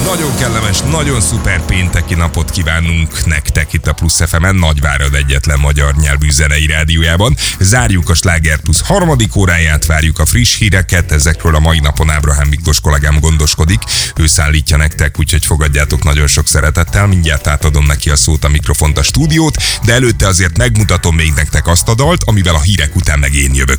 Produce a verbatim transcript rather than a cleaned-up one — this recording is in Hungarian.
Nagyon kellemes, nagyon szuper pénteki napot kívánunk nektek itt a Plusz ef emen, Nagyvárad egyetlen magyar nyelvű zenei rádiójában. Zárjuk a Sláger Plusz harmadik óráját, várjuk a friss híreket, ezekről a mai napon Ábrahám Miklós kollégám gondoskodik, ő szállítja nektek, úgyhogy fogadjátok nagyon sok szeretettel, mindjárt átadom neki a szót, a mikrofont, a stúdiót, de előtte azért megmutatom még nektek azt a dalt, amivel a hírek után meg én jövök.